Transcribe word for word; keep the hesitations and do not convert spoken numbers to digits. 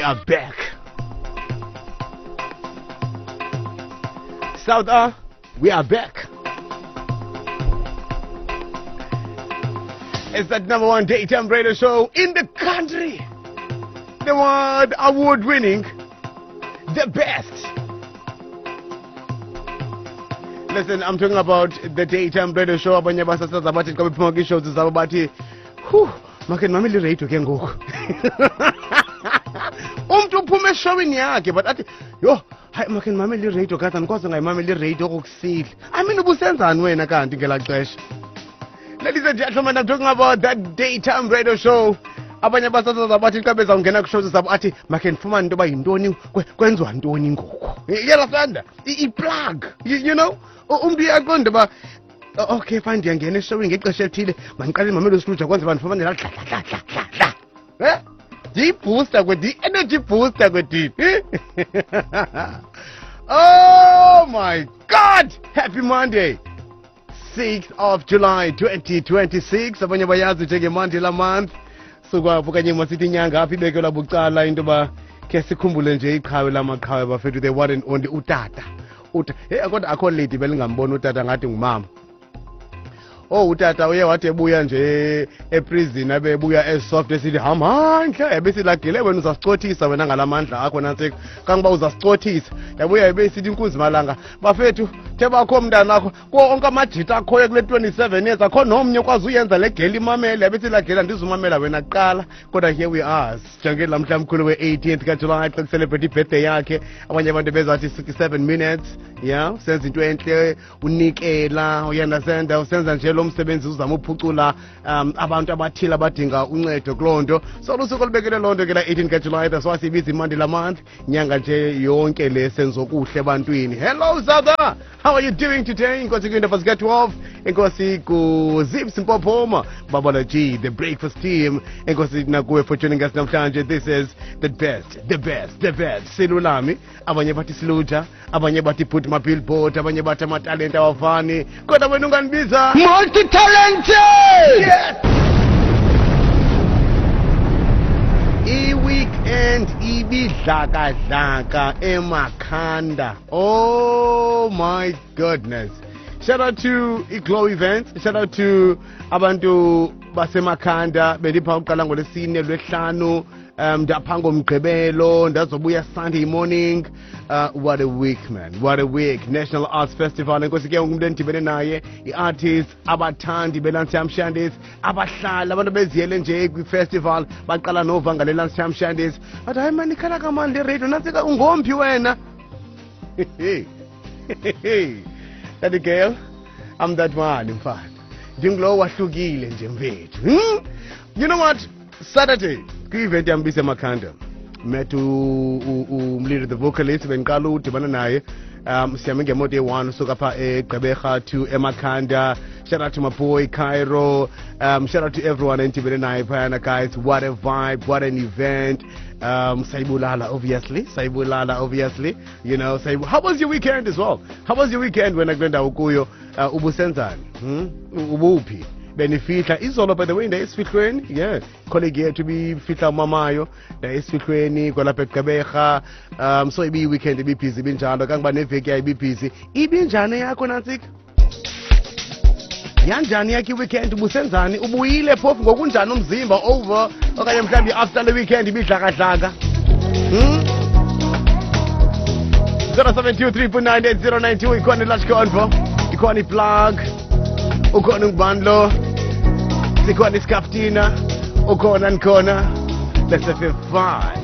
we are back. South A, we are back. It's that number one daytime radio show in the country. The one award winning, the best. Listen, I'm talking about the daytime radio show. Abanye basasaza abathi xa bephuma kwi-shows zabo bathi, "Hu, make mamele radio ke ngoku." Umntu uphuma eshowini yakhe but athi, "Yo, hayi make mamele radio kanti andikwazi ngayimamela radio kokusile." I mean ubusenzani wena kanti ngelaa xesha? Ladies and gentlemen, I'm talking about that daytime radio show. Abanye basasaza abathi xa bezawungena kwi-shows zabo athi, "Make ndifumane into yoba yintoni, kwenziwa ntoni ngoku?" You understand? I-plug, you, you know? Umntu uyaqonda uba okay fine ndiyangena eshowini ngexesha elithile mandiqale mamelo siluja kwenze uba ndifumane laa dla eh ndiyibooster kwedi i-energy booster kwedini. Oh my God, happy Monday, sixth of July twenty twenty-six. Abanye bayazi njengemonday la month sokwapo kanye masithi inyanga apha ibekelwa bucala into ba ke sikhumbule nje iqhawe lamaqhawe bafethu the one and only utata. Uta hey kodwa akho lady belingambona utata ngathi ngumama. Oh utata uye wathi ebuya nje eprison abebuya esoft esithi hamandla ebesilagile wena uzasicothisa wena ngalamandla akho nansi kangiba uzasicothisa yabuya ebesithi inkunzi malanga bafethu thebakho mntana akho ko onke amajita akhoye kule twenty-seven years akho nomnye kwazi uyenza le geli imamela ebesilagela ndizumamela wena kuqala kodwa here we are sijange lamhla mkhulu we-eighteenth kaJuly xa celebrate ibirthday yakhe abanye abantu bezathi sixty-seven minutes yeah senza into enhle unikela uyandasenza usenza nje lo msebenzi uzama uphucula um abantu abathile abadinga uncedo kulonto so lusuku olubekele lonto ke la eighteen kaJuly that's why sibiza imandi la month nyanga nje yonke le senzo kuhle ebantwini. Hello Zada, how are you doing today? Inkosi kwinto fasika twelve, inkosi ku Zips Mpophoma, Babala G, the breakfast team, inkosi nakuwe for joining us namhlanje. This is the best, the best, the best. Silulami, abanye bathi siluja, abanye bathi put my billboard, abanye bathi amatalent awafani, kodwa wena unganibiza multi-talented. Yes. I-weekend ibidlakadlaka emakhanda. Oh my goodness. Shout out to iGlow Events. Shout out to abantu basemakhanda bendipha uqala ngolesine lwehlanu. Um, Dapango Mkebelo, ndazobuya Sunday morning. Uh, what a week, man. What a week. National Arts Festival. Nkosi ke ngumdenti bene naye. I-artists, abathandi beLunchtime Shandies, abahlala, abantu beziyele nje kwi-festival, baqala novanga leLunchtime Shandies. But hayi man, ikhala kamandi radio, natsika ungomphi wena. That girl, I'm that man, in fact. Ndinglo wahlukile nje mfethu. Hmm? You know what? Saturday. Kwi-event yambise emakhanda met umleader the vocalist benqala udibana naye um siyame ngemoto eyi-one suka pha eGqeberha to emakhanda. Shout out to my boy Cairo, um shout out to everyone entibene naye phayana guys. What a vibe, what an event. Um sayibulala obviously sayibulala obviously you know say how was your weekend as well? How was your weekend wena kule ndawo kuyo? uh, ubusenzani hmm? Ubuphi benefitla izolo by the way ndayisifihlweni yeah colleague yethu bifihla umamayo ndayisifihlweni kwalapha eGqeberha. Um so ibi weekend ibi busy ibinjalo kangiba neveki yayibi busy. Ibinjani yakho nansika? Yanjani yakhe weekend ubusenzani? Ubuyile phofu ngokunjani umzimba over okanye mhlawumbe after the weekend ibidlakadlaka? Hmm zero seven two three four nine eight zero nine two ikhona lunch convo ikhona iplug ukhona ngubandlo sikhona iskaftina ukhona nikhona let's have fun.